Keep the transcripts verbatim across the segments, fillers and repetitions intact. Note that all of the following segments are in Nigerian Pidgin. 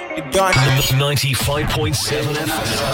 ninety-five point seven F M.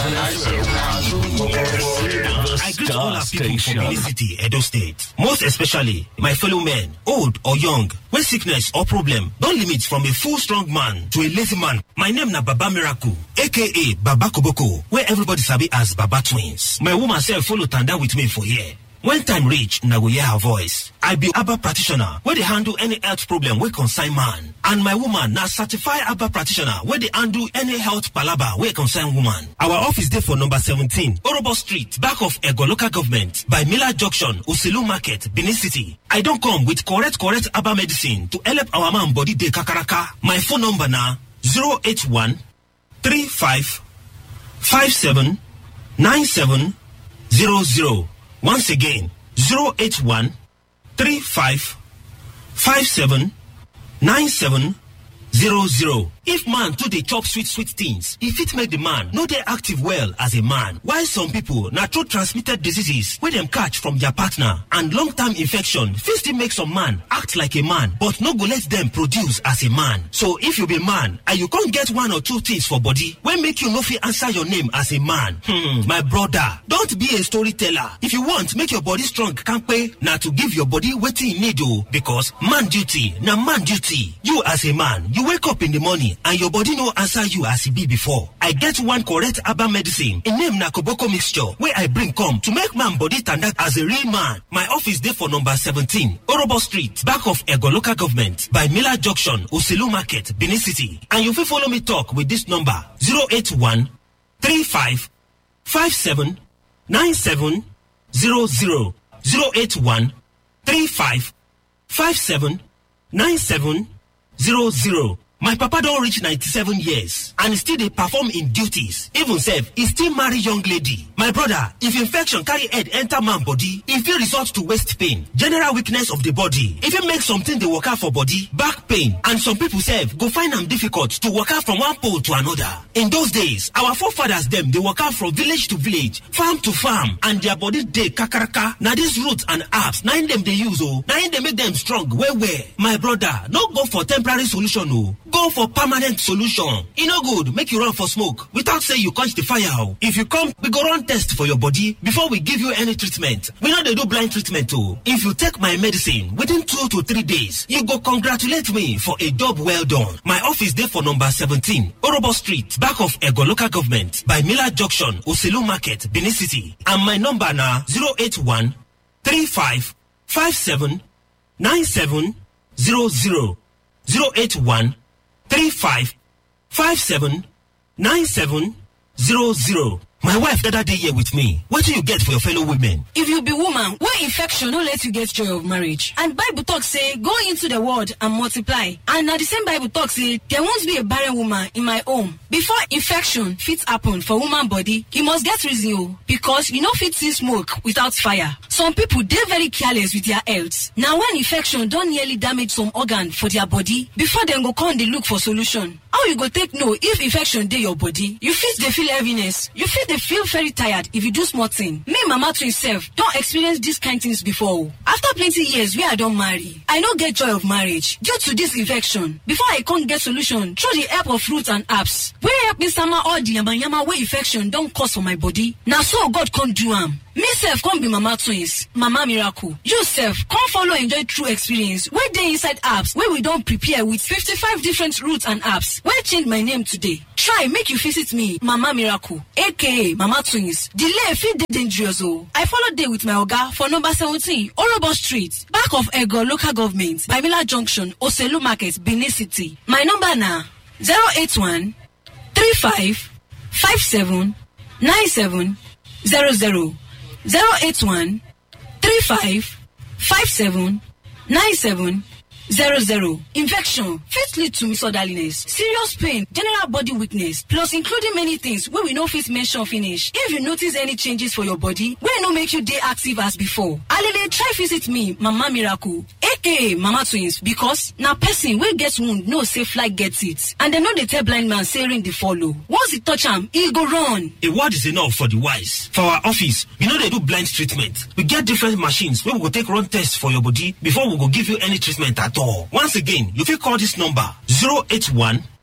I greet all our people from Benin City, Edo State. Most especially my fellow men, old or young, when sickness or problem don't limit from a full strong man to a lazy man. My name na Baba Miracle, aka Baba Koboko, where everybody sabi as Baba Twins. My woman self follow tanda with me for here. When time reach, na go hear her voice. I be Abba practitioner, where they handle any health problem wey concern man. And my woman na certified Abba practitioner, where they handle any health palaba wey concern woman. Our office dey for number seventeen, Orobo Street, back of Ego Local Government, by Miller Junction, Uselu Market, Benin City. I don't come with correct, correct Abba medicine to help our man body dey kakaraka. My phone number na zero eight one, three five, five seven, nine seven zero zero. Once again, zero eight one, three five, five seven, nine seven zero zero. If man too dey chop sweet sweet things, if it make the man no dey active well as a man. While some people na through transmitted diseases wey dem catch from their partner and long-term infection fit still make some man act like a man but no go let them produce as a man. So if you be man and you can't get one or two things for body wey make you no fit answer your name as a man, hmm, my brother, don't be a storyteller. If you want make your body strong kampe, na to give your body wetin e need o, because man duty na man duty. You as a man, you wake up in the morning and your body no answer you as e be before. I get one correct Abba medicine. E name na Koboko mixture wey I bring come to make man body tanda as a real man. My office dey for number seventeen, Orobo Street, back of Ego Local Government, by Miller Junction, Uselu Market, Benin City. And you fit follow me talk with this number zero eight one, three five, five seven, nine seven zero zero. zero eight one, three five, five seven, nine seven zero zero. My papa don't reach ninety-seven years and still they perform in duties. Even self, he still marry young lady. My brother, if infection carry head enter man body, if it resort to waist pain, general weakness of the body, if it makes something they work out for body, back pain, and some people self go find them difficult to work out from one pole to another. In those days, our forefathers them they work out from village to village, farm to farm, and their body they kakaraka. Now these roots and herbs, nine them they use oh, nine they make them strong. Where where? My brother, no go for temporary solution oh. Go for permanent solution. E no good make you run for smoke without say you quench the fire. If you come, we go run test for your body before we give you any treatment. We know they do blind treatment too. If you take my medicine within two to three days, you go congratulate me for a job well done. My office there for number seventeen, Orobo Street, back of Ego Local Government, by Miller Junction, Uselu Market, Benin City. And my number na zero eight one, three five, five seven, nine seven zero zero. zero eight one, three five, five seven, nine seven zero zero. My wife the other day here with me. What do you get for your fellow women? If you be woman, where infection don't let you get joy of marriage. And Bible talk say, go into the world and multiply. And now the same Bible talk say, there won't be a barren woman in my home. Before infection fits happen for woman body, you must get reason because you know fit see smoke without fire. Some people they very careless with their health. Now when infection don't nearly damage some organ for their body, before them go come they look for solution. How you go take know if infection dey your body? You fit dey feel heaviness. You fit dey feel very tired if you do small thing. Me mama to herself don't experience these kind things before. After plenty years where I don't marry, I no get joy of marriage due to this infection. Before I can't get solution through the help of fruits and herbs, where help me sama all the yama yama where infection don't cause for my body. Now so God can't do am. Me self can't be Mama Twins, Mama Miracle. You self can't follow enjoy true experience where they inside apps where we don't prepare with fifty-five different roots and apps. Where change my name today. Try make you visit me, Mama Miracle, aka Mama Twins. Delay fit dey dangerous oh. I follow day with my oga for number seventeen, Orobo Street, back of Ego Local Government, by Miller Junction, Uselu Market, Benin City. My number na zero eight one, three five, five seven, nine seven zero zero. zero eight one, three five, five seven, nine seven zero zero. Infection fit lead to misorderliness, serious pain, general body weakness, plus including many things wey we no fit mention finish. If you notice any changes for your body wey no make you dey active as before, alele try visit me, Mama Miracle, aka Mama Twins, because na person wey get wound know say fly gets it, and dem no dey tell blind man say rain dey follow. Once e touch am, e go run. A word is enough for the wise. For our office, we know they do blind treatment. We get different machines where we go take run tests for your body before we go give you any treatment at all. Once again, you can call this number zero eight one,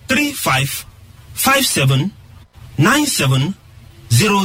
three five five seven nine seven zero